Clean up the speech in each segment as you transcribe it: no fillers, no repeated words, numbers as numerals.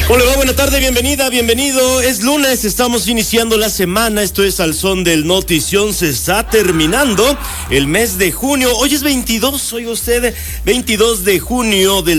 Hola, buena tarde, bienvenida, bienvenido. Es lunes, estamos iniciando la semana. Esto es Al Son del Notición. Se está terminando el mes de junio. Hoy es 22, oiga usted, 22 de junio del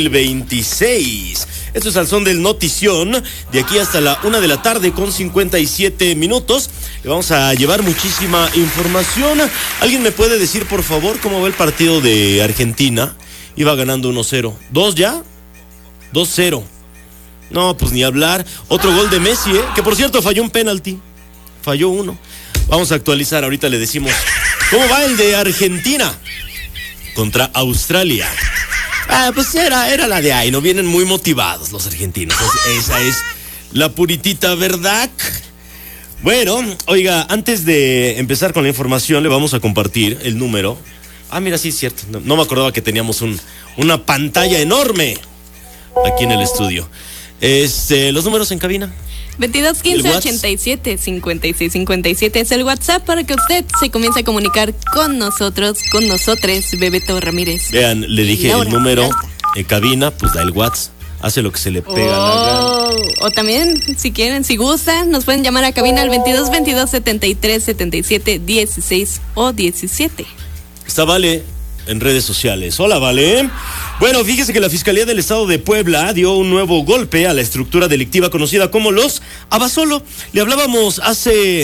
2026. Esto es Al Son del Notición. De aquí hasta la 1 de la tarde con 57 minutos. Le vamos a llevar muchísima información. ¿Alguien me puede decir, por favor, cómo va el partido de Argentina? Iba ganando 1-0. ¿2 ya? 2-0. No, pues ni hablar. Otro gol de Messi, que por cierto falló un penalti. Falló uno. Vamos a actualizar, ahorita le decimos cómo va el de Argentina contra Australia. Pues era la de ahí, no vienen muy motivados los argentinos. Esa es la puritita verdad. Bueno, oiga, antes de empezar con la información, le vamos a compartir el número. Mira, sí es cierto. No me acordaba que teníamos una pantalla enorme aquí en el estudio. Los números en cabina. 22 15 87 56 57 es el WhatsApp para que usted se comience a comunicar con nosotros, con nosotres, Bebeto Ramírez. Vean, le dije Laura, el número en cabina, pues da el WhatsApp. Hace lo que se le pega la gana. O también, si quieren, si gustan, nos pueden llamar a cabina al 22 22 73 77 16 o 17. Está Vale en redes sociales. Hola, Vale. Bueno, fíjese que la Fiscalía del Estado de Puebla dio un nuevo golpe a la estructura delictiva conocida como los Abasolo. Le hablábamos hace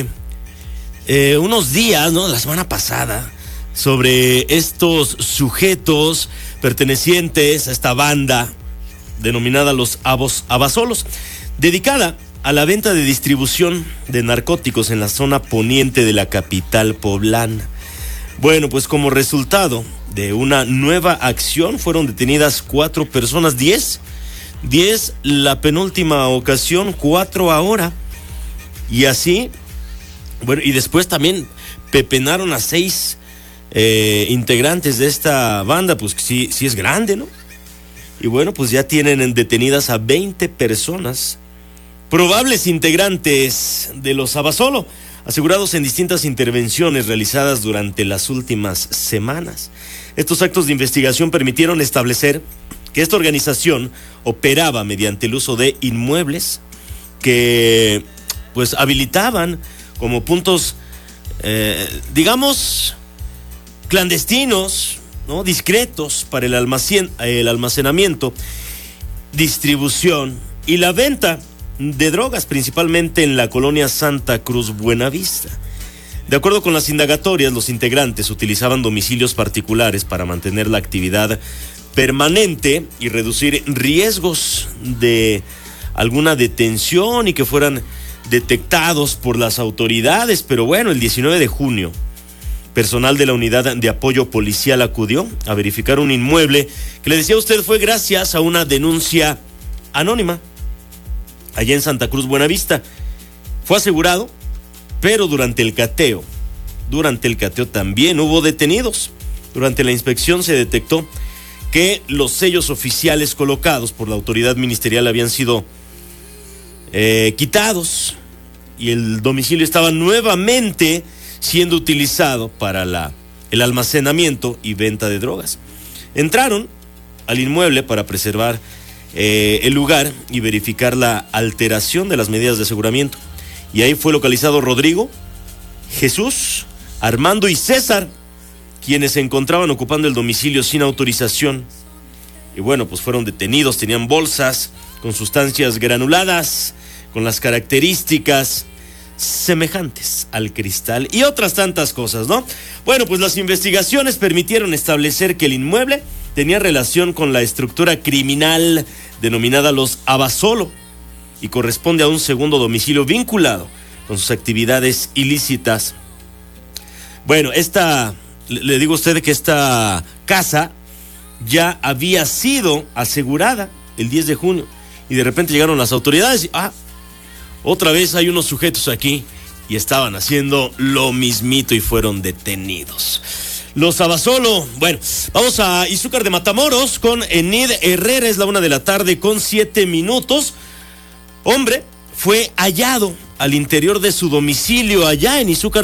unos días, ¿no? La semana pasada, sobre estos sujetos pertenecientes a esta banda denominada los Abasolos, dedicada a la venta de distribución de narcóticos en la zona poniente de la capital poblana. Bueno, pues como resultado de una nueva acción fueron detenidas 4 personas, 10 la penúltima ocasión, 4 ahora. Y así, bueno, y después también pepenaron a 6 integrantes de esta banda, pues sí es grande, ¿no? Y bueno, pues ya tienen detenidas a 20 personas, probables integrantes de los Abasolo, asegurados en distintas intervenciones realizadas durante las últimas semanas. Estos actos de investigación permitieron establecer que esta organización operaba mediante el uso de inmuebles que pues habilitaban como puntos, digamos, clandestinos, ¿no? Discretos para el almacenamiento, distribución y la venta de drogas, principalmente en la colonia Santa Cruz Buenavista. De acuerdo con las indagatorias, los integrantes utilizaban domicilios particulares para mantener la actividad permanente y reducir riesgos de alguna detención y que fueran detectados por las autoridades. Pero bueno, el 19 de junio, personal de la unidad de apoyo policial acudió a verificar un inmueble que, le decía a usted, fue gracias a una denuncia anónima allá en Santa Cruz Buenavista. Fue asegurado, pero durante el cateo también hubo detenidos. Durante la inspección se detectó que los sellos oficiales colocados por la autoridad ministerial habían sido quitados y el domicilio estaba nuevamente siendo utilizado para el almacenamiento y venta de drogas. Entraron al inmueble para preservar el lugar y verificar la alteración de las medidas de aseguramiento. Y ahí fue localizado Rodrigo, Jesús, Armando y César, quienes se encontraban ocupando el domicilio sin autorización. Y bueno, pues fueron detenidos. Tenían bolsas con sustancias granuladas, con las características semejantes al cristal y otras tantas cosas, ¿no? Bueno, pues las investigaciones permitieron establecer que el inmueble tenía relación con la estructura criminal denominada los Abasolo y corresponde a un segundo domicilio vinculado con sus actividades ilícitas. Bueno, le digo a usted que esta casa ya había sido asegurada el 10 de junio y de repente llegaron las autoridades y otra vez hay unos sujetos aquí y estaban haciendo lo mismito y fueron detenidos. Los Abasolo. Bueno, vamos a Izúcar de Matamoros con Enid Herrera. Es la 1 de la tarde con 7 minutos. Hombre fue hallado al interior de su domicilio allá en Izúcar